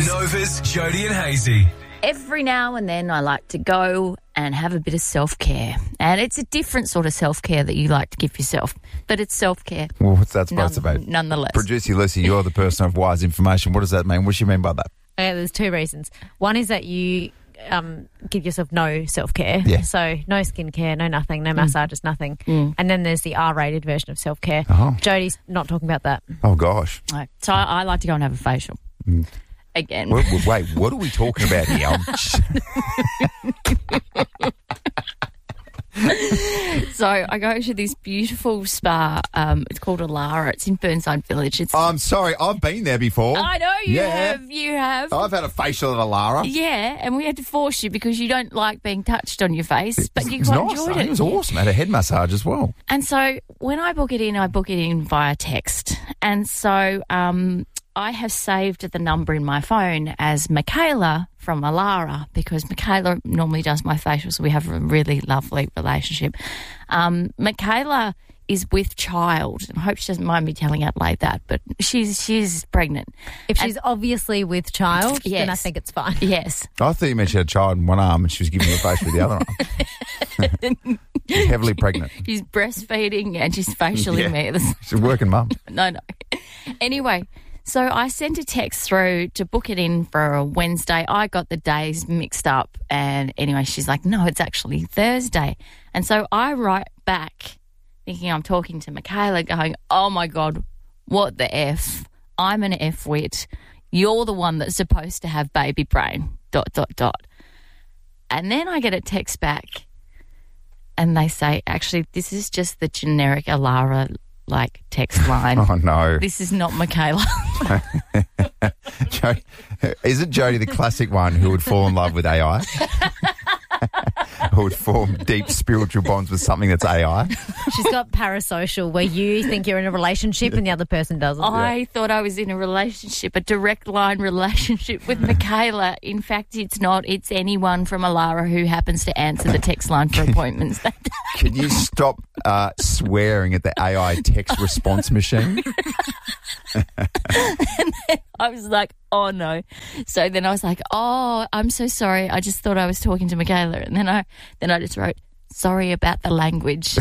is Nova's Jody and Hazy. every now and then I like to go and have a bit of self-care. And it's a different sort of self-care that you like to give yourself. But it's self-care. Well, what's that supposed to be? Nonetheless. Producer Lucy, you're the person of wise information. What does that mean? What does she mean by that? Okay, there's two reasons. One is that you give yourself no self-care. Yeah. So no skincare, no nothing, no massages, nothing. And then there's the R-rated version of self-care. Oh. Jody's not talking about that. Oh, gosh. No. So I like to go and have a facial. Again. Wait, what are we talking about here? So I go to this beautiful spa. It's called Alara. It's in Burnside Village. I'm sorry, I've been there before. I know you Yeah. have. You have. I've had a facial at Alara. Yeah, and we had to force you because you don't like being touched on your face, but you It was quite nice, enjoyed though. it. It was awesome. I had a head massage as well. And so when I book it in via text. And so I have saved the number in my phone as Michaela from Alara because Michaela normally does my facials. We have a really lovely relationship. Michaela is with child. I hope she doesn't mind me telling Adelaide that, but she's pregnant. If she's obviously with child, then I Yes. think it's fine. Yes. I thought you meant she had a child in one arm and she was giving you a face with the other arm. She's heavily pregnant. She's breastfeeding and she's facialing me. She's a working mum. No. Anyway, so I sent a text through to book it in for a Wednesday. I got the days mixed up. And anyway, she's like, no, it's actually Thursday. And so I write back thinking I'm talking to Michaela going, oh, my God, what the F? I'm an F-wit. You're the one that's supposed to have baby brain, ... And then I get a text back and they say, actually, this is just the generic Alara text line. Oh, no. This is not Michaela. Is it Jody, the classic one, who would fall in love with AI? Who would form deep spiritual bonds with something that's AI? She's got parasocial where you think you're in a relationship and the other person doesn't. I thought I was in a relationship, a direct line relationship with Michaela. In fact, it's not. It's anyone from Alara who happens to answer the text line for appointments. Can you stop swearing at the AI text response machine? I was like, oh, no. So then I was like, oh, I'm so sorry. I just thought I was talking to Michaela. And then I just wrote, sorry about the language.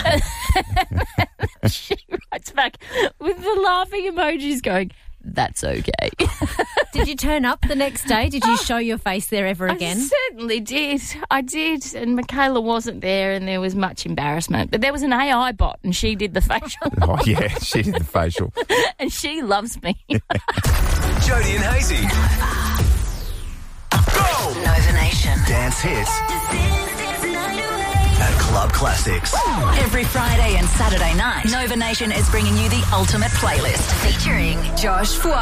She writes back with the laughing emojis going, that's okay. Did you turn up the next day? Did you show your face there ever again? I certainly did. I did. And Michaela wasn't there and there was much embarrassment. But there was an AI bot and she did the facial. Oh, yeah, she did the facial. And she loves me. Jody and Hazy. Go! Nova Nation. Dance hits at Club Classics. Every Friday and Saturday night, Nova Nation is bringing you the ultimate playlist featuring Josh Fwa.